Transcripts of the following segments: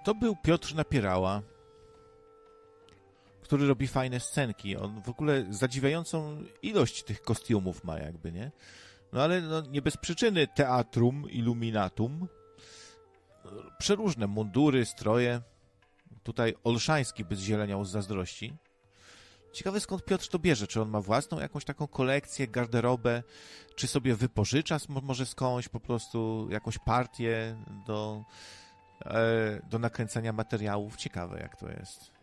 To był Piotr Napierała, który robi fajne scenki. On w ogóle zadziwiającą ilość tych kostiumów ma jakby, nie? No ale no, nie bez przyczyny Teatrum Illuminatum. Przeróżne mundury, stroje. Tutaj Olszański by zzieleniał z zazdrości. Ciekawe, skąd Piotr to bierze. Czy on ma własną jakąś taką kolekcję, garderobę, czy sobie wypożycza może skądś po prostu jakąś partię do nakręcania materiałów. Ciekawe, jak to jest.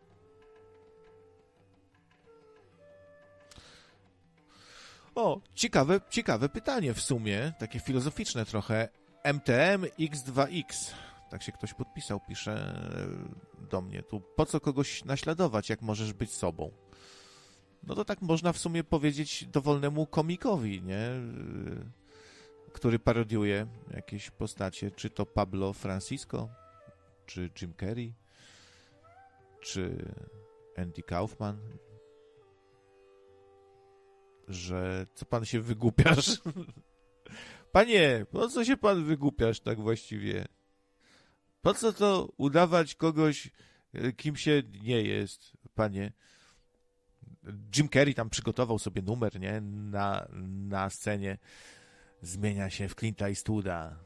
O, ciekawe pytanie w sumie, takie filozoficzne trochę. MTM X2X. Tak się ktoś podpisał, pisze do mnie. Tu po co kogoś naśladować, jak możesz być sobą? No to tak można w sumie powiedzieć dowolnemu komikowi, nie? Który parodiuje jakieś postacie, czy to Pablo Francisco, czy Jim Carrey, czy Andy Kaufman. Że co pan się wygłupiasz? Panie, po co się pan wygłupiasz tak właściwie? Po co to udawać kogoś, kim się nie jest, panie? Jim Carrey tam przygotował sobie numer, nie? Na scenie. Zmienia się w Clint'a Eastwooda.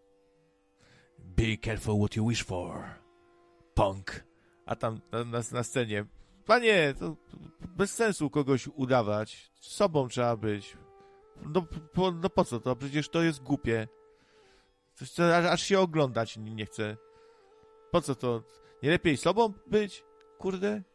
Be careful what you wish for, punk. A tam na scenie, panie, to bez sensu kogoś udawać. Sobą trzeba być. No po co to? Przecież to jest głupie. Aż się oglądać nie chce. Po co to? Nie lepiej sobą być? Kurde?